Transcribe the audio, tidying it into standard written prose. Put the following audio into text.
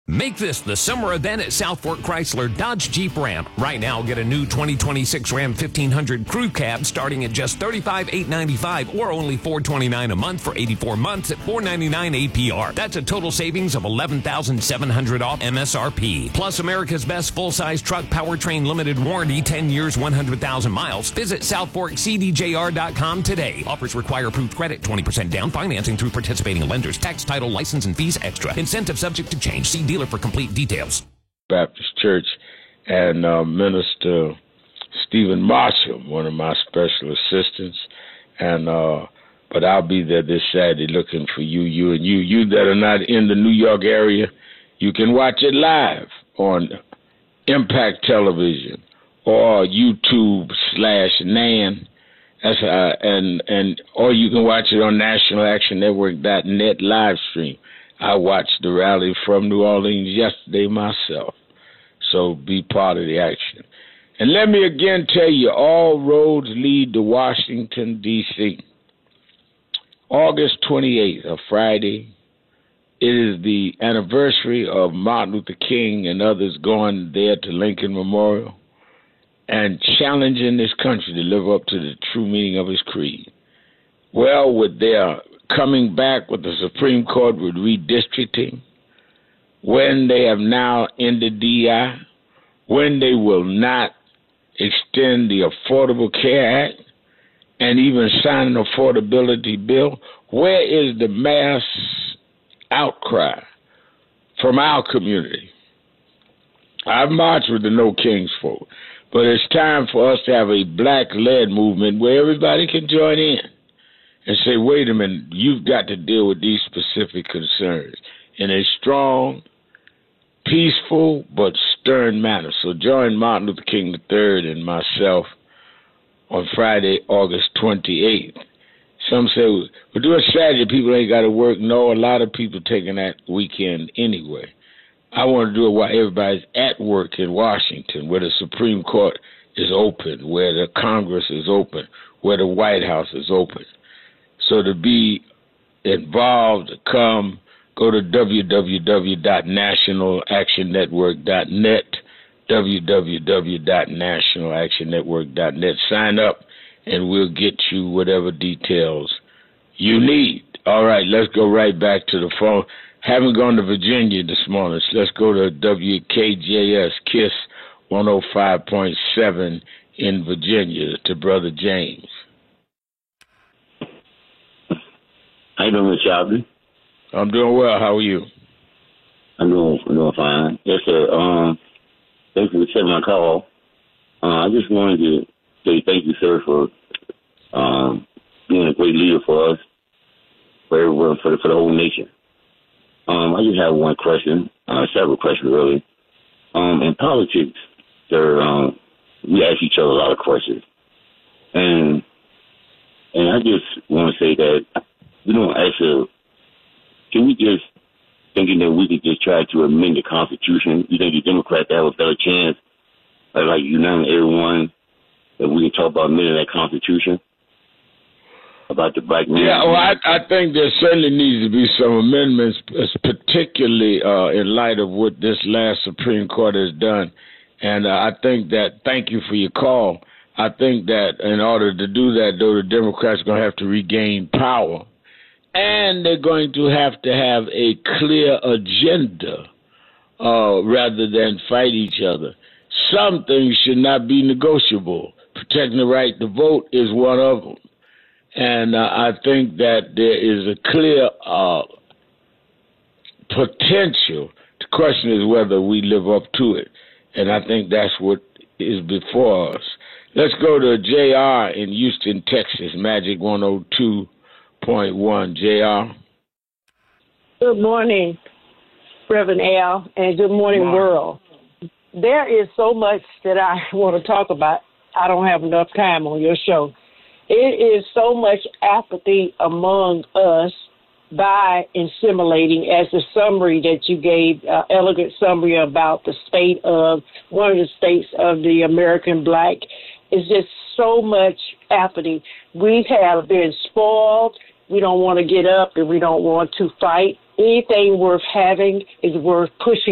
Make this the summer event at South Fork Chrysler Dodge Jeep Ram. Right now, get a new 2026 Ram 1500 Crew Cab starting at just $35,895 or only $429 a month for 84 months at $499 APR. That's a total savings of $11,700 off MSRP. Plus, America's best full-size truck powertrain limited warranty, 10 years, 100,000 miles. Visit SouthForkCDJR.com today. Offers require approved credit, 20% down, financing through participating lenders. Tax, title, license, and fees extra. Incentive subject to change. See dealer for complete details. Baptist Church and Minister Stephen Marshall, one of my special assistants, and but I'll be there this Saturday looking for you that are not in the New York area. You can watch it live on Impact Television or YouTube/NAN. That's or you can watch it on NationalActionNetwork.net live stream. I watched the rally from New Orleans yesterday myself, so be part of the action. And let me again tell you, all roads lead to Washington, D.C. August 28th, a Friday. It is the anniversary of Martin Luther King and others going there to Lincoln Memorial and challenging this country to live up to the true meaning of his creed. Well, with their coming back with the Supreme Court with redistricting, when they have now ended DI, when they will not extend the Affordable Care Act and even sign an affordability bill, where is the mass outcry from our community? I've marched with the No Kings folk, but it's time for us to have a black-led movement where everybody can join in and say, wait a minute, you've got to deal with these specific concerns in a strong, peaceful, but stern manner. So join Martin Luther King III and myself on Friday, August 28th. Some say, we're doing Saturday, people ain't got to work. No, a lot of people taking that weekend anyway. I want to do it while everybody's at work in Washington, where the Supreme Court is open, where the Congress is open, where the White House is open. So to be involved, come, go to www.nationalactionnetwork.net, www.nationalactionnetwork.net. Sign up, and we'll get you whatever details you need. All right, let's go right back to the phone. Haven't gone to Virginia this morning, so let's go to WKJS KISS 105.7 in Virginia to Brother James. How you doing, Mr. Shelby? I'm doing well. How are you? I'm doing fine. Yes, sir. Thank you for taking my call. I just wanted to say thank you, sir, for being a great leader for us, for everyone, for the whole nation. I just have one question, several questions, really. In politics, sir, we ask each other a lot of questions. And I just want to say that we don't actually, can we just, thinking that we could just try to amend the Constitution, you think the Democrats have a better chance of, like, uniting everyone, that we can talk about amending that Constitution? About the black man? Yeah, well, I think there certainly needs to be some amendments, particularly in light of what this last Supreme Court has done. And I think that, thank you for your call, I think that in order to do that, though, the Democrats are going to have to regain power. And they're going to have a clear agenda rather than fight each other. Some things should not be negotiable. Protecting the right to vote is one of them. And I think that there is a clear potential. The question is whether we live up to it. And I think that's what is before us. Let's go to JR in Houston, Texas, Magic 102.1. JR. Good morning, Reverend Al, and good morning, world. There is so much that I want to talk about. I don't have enough time on your show. It is so much apathy among us by assimilating, as the summary that you gave, elegant summary about the state of one of the states of the American black, is just so much apathy. We have been spoiled. We don't want to get up and we don't want to fight. Anything worth having is worth pushing